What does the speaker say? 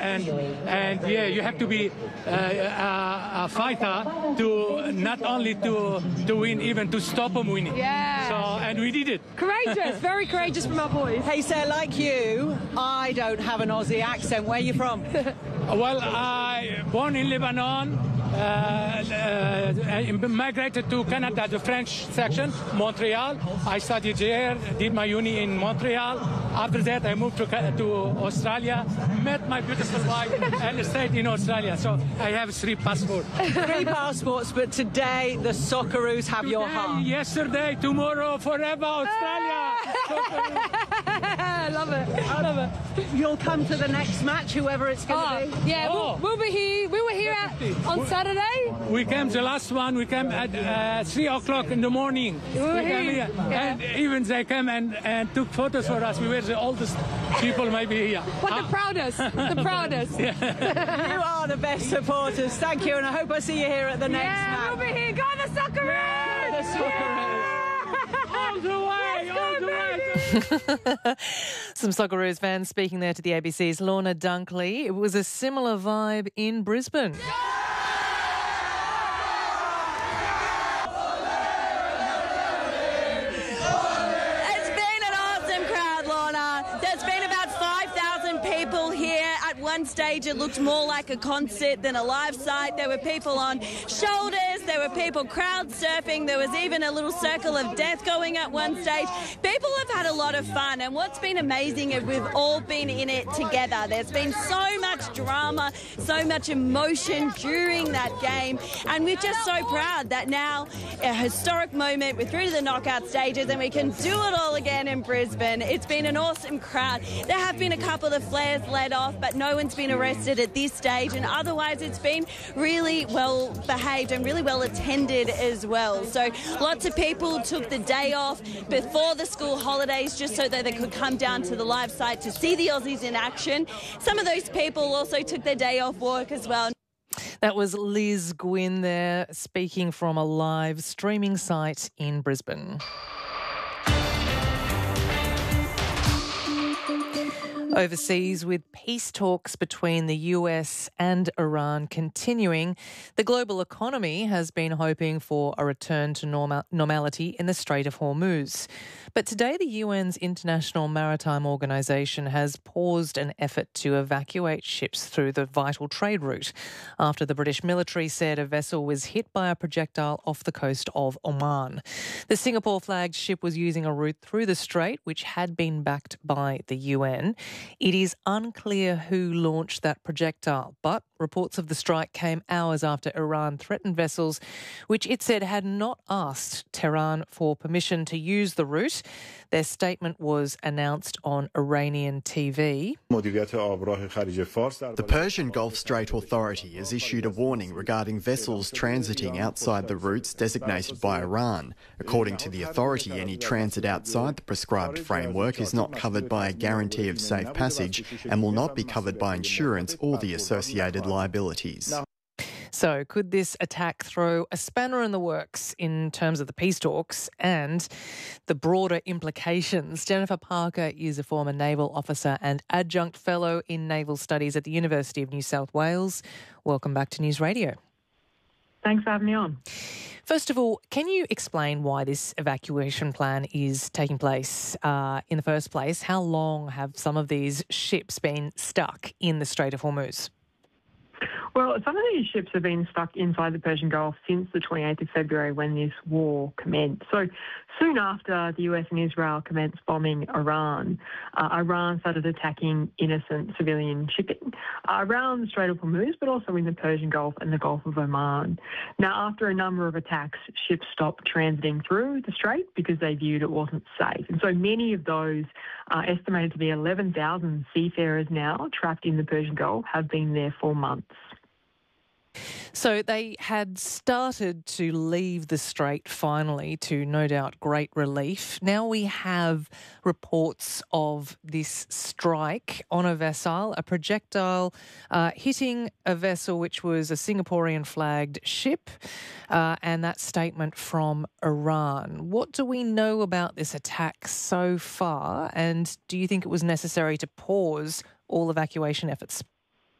and yeah, you have to be a fighter to not only to win, even to stop them winning. Yeah. So, and we did it. Courageous, very courageous from our boys. Hey, sir, like you, I don't have an Aussie accent. Where are you from? Well, I born in Lebanon, migrated to Canada, the French section, Montreal. I studied there, did my uni in Montreal. After that, I moved to Australia, met my beautiful wife, and stayed in Australia. So I have 3 passports. 3 passports, but today the Socceroos have your heart. Yesterday, tomorrow, forever, Australia. I love it. I love it. You'll come to the next match, whoever it's going to be. Yeah, we'll be here. We were here on Saturday. We came, the last one, we came at 3 o'clock in the morning. We were here. Yeah. And even they came and took photos for us. We were the oldest people maybe here. But the proudest. The proudest. Yeah. You are the best supporters. Thank you, and I hope I see you here at the next match. We'll be here. Go the Socceroos! The Socceroos. All the way, all the way. Some Socceroos fans speaking there to the ABC's Lorna Dunkley. It was a similar vibe in Brisbane. One stage it looked more like a concert than a live site. There were people on shoulders, there were people crowd surfing, there was even a little circle of death going at one stage. People have had a lot of fun, and what's been amazing is we've all been in it together. There's been so much drama, so much emotion during that game, and we're just so proud that now a historic moment, we're through to the knockout stages and we can do it all again in Brisbane. It's been an awesome crowd. There have been a couple of flares let off, but no one's been arrested at this stage, and otherwise it's been really well behaved and really well attended as well. So lots of people took the day off before the school holidays just so that they could come down to the live site to see the Aussies in action. Some of those people also took their day off work as well. That was Liz Gwynn there, speaking from a live streaming site in Brisbane. Overseas, with peace talks between the US and Iran continuing, the global economy has been hoping for a return to normality in the Strait of Hormuz. But today, the UN's International Maritime Organization has paused an effort to evacuate ships through the vital trade route after the British military said a vessel was hit by a projectile off the coast of Oman. The Singapore-flagged ship was using a route through the strait, which had been backed by the UN. It is unclear who launched that projectile, but reports of the strike came hours after Iran threatened vessels, which it said had not asked Tehran for permission to use the route. Their statement was announced on Iranian TV. The Persian Gulf Strait Authority has issued a warning regarding vessels transiting outside the routes designated by Iran. According to the authority, any transit outside the prescribed framework is not covered by a guarantee of safe passage and will not be covered by insurance or the associated liabilities. So could this attack throw a spanner in the works in terms of the peace talks and the broader implications? Jennifer Parker is a former naval officer and adjunct fellow in naval studies at the University of New South Wales. Welcome back to News Radio. Thanks for having me on. First of all, can you explain why this evacuation plan is taking place in the first place? How long have some of these ships been stuck in the Strait of Hormuz? Well, some of these ships have been stuck inside the Persian Gulf since the 28th of February when this war commenced. So soon after the US and Israel commenced bombing Iran, Iran started attacking innocent civilian shipping around the Strait of Hormuz, but also in the Persian Gulf and the Gulf of Oman. Now, after a number of attacks, ships stopped transiting through the strait because they viewed it wasn't safe. And so many of those, estimated to be 11,000 seafarers now trapped in the Persian Gulf, have been there for months. So they had started to leave the strait finally, to no doubt great relief. Now we have reports of this strike on a vessel, a projectile hitting a vessel which was a Singaporean flagged ship, and that statement from Iran. What do we know about this attack so far, and do you think it was necessary to pause all evacuation efforts?